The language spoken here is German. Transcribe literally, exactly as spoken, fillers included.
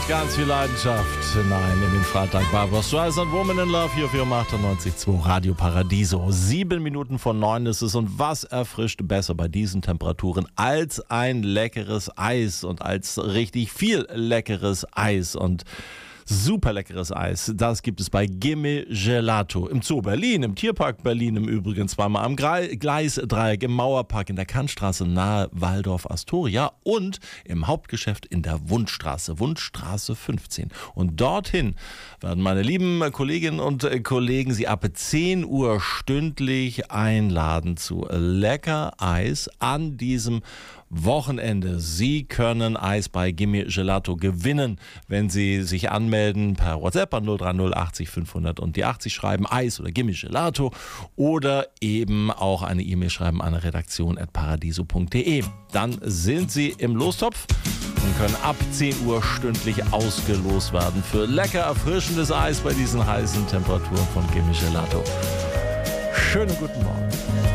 ganz viel Leidenschaft hinein in den Freitag. Barbra Streisand, Woman in Love, hier auf Ihrem achtundneunzig Komma zwei Radio Paradiso. Sieben Minuten vor neun ist es, und was erfrischt besser bei diesen Temperaturen als ein leckeres Eis und als richtig viel leckeres Eis und super leckeres Eis. Das gibt es bei Gimme Gelato im Zoo Berlin, im Tierpark Berlin im Übrigen, zweimal am Gleisdreieck, im Mauerpark, in der Kantstraße nahe Waldorf Astoria und im Hauptgeschäft in der Wundstraße, Wundstraße fünfzehn. Und dorthin werden meine lieben Kolleginnen und Kollegen Sie ab zehn Uhr stündlich einladen zu lecker Eis an diesem Wochenende. Sie können Eis bei Gimme Gelato gewinnen, wenn Sie sich anmelden per WhatsApp an null drei null achtzig fünfhundert und die achtzig schreiben, Eis oder Gimme Gelato, oder eben auch eine E-Mail schreiben an redaktion at paradiso punkt de. Dann sind Sie im Lostopf und können ab zehn Uhr stündlich ausgelost werden für lecker erfrischendes Eis bei diesen heißen Temperaturen von Gimme Gelato. Schönen guten Morgen.